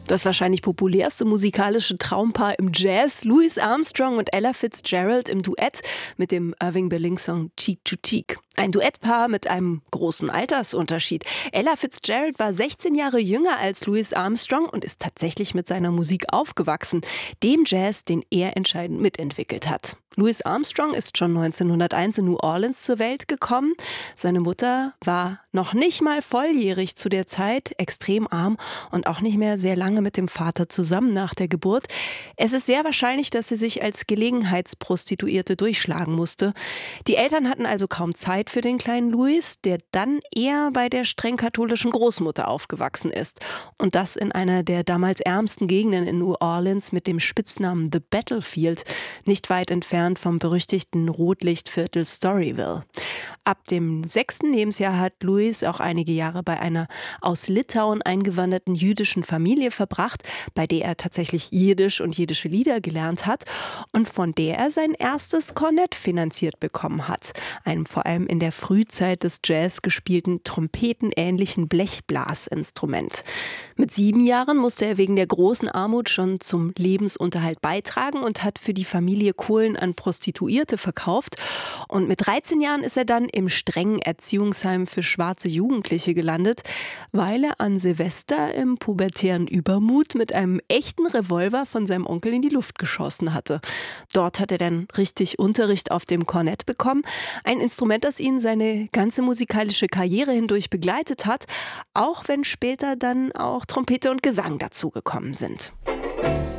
Das wahrscheinlich populärste musikalische Traumpaar im Jazz, Louis Armstrong und Ella Fitzgerald im Duett mit dem Irving Berlin-Song Cheek to Cheek. Ein Duettpaar mit einem großen Altersunterschied. Ella Fitzgerald war 16 Jahre jünger als Louis Armstrong und ist tatsächlich mit seiner Musik aufgewachsen, dem Jazz, den er entscheidend mitentwickelt hat. Louis Armstrong ist schon 1901 in New Orleans zur Welt gekommen. Seine Mutter war noch nicht mal volljährig zu der Zeit, extrem arm und auch nicht mehr sehr lange mit dem Vater zusammen nach der Geburt. Es ist sehr wahrscheinlich, dass sie sich als Gelegenheitsprostituierte durchschlagen musste. Die Eltern hatten also kaum Zeit für den kleinen Louis, der dann eher bei der streng katholischen Großmutter aufgewachsen ist. Und das in einer der damals ärmsten Gegenden in New Orleans mit dem Spitznamen The Battlefield, nicht weit entfernt vom berüchtigten Rotlichtviertel Storyville. Ab dem 6. Lebensjahr hat Louis auch einige Jahre bei einer aus Litauen eingewanderten jüdischen Familie verbracht, bei der er tatsächlich Jiddisch und jiddische Lieder gelernt hat und von der er sein erstes Kornett finanziert bekommen hat, einem vor allem in der Frühzeit des Jazz gespielten trompetenähnlichen Blechblasinstrument. Mit 7 Jahren musste er wegen der großen Armut schon zum Lebensunterhalt beitragen und hat für die Familie Kohlen an Prostituierte verkauft. Und mit 13 Jahren ist er dann im strengen Erziehungsheim für schwarze Jugendliche gelandet, weil er an Silvester im pubertären Übermut mit einem echten Revolver von seinem Onkel in die Luft geschossen hatte. Dort hat er dann richtig Unterricht auf dem Kornett bekommen, ein Instrument, das ihn seine ganze musikalische Karriere hindurch begleitet hat, auch wenn später dann auch Trompete und Gesang dazugekommen sind.